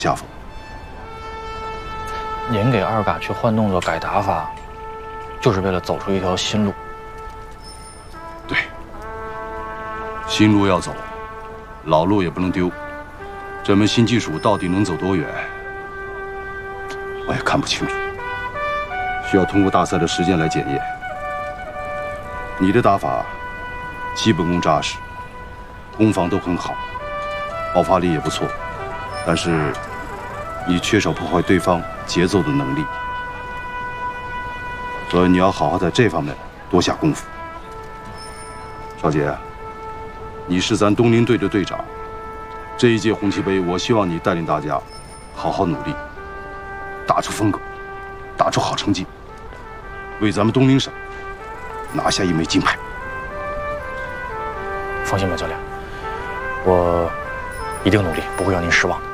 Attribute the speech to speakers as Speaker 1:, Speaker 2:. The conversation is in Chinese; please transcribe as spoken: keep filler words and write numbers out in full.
Speaker 1: 家风。
Speaker 2: 您给二嘎去换动作、改打法，就是为了走出一条新路。
Speaker 1: 对，新路要走，老路也不能丢。这门新技术到底能走多远，我也看不清楚，需要通过大赛的时间来检验。你的打法基本功扎实，攻防都很好，爆发力也不错，但是你缺少破坏对方节奏的能力，所以你要好好在这方面多下功夫。少杰，你是咱东林队的队长，这一届红旗杯，我希望你带领大家好好努力，打出风格，打出好成绩，为咱们东林省拿下一枚金牌。
Speaker 2: 放心吧，教练，我一定努力，不会让您失望。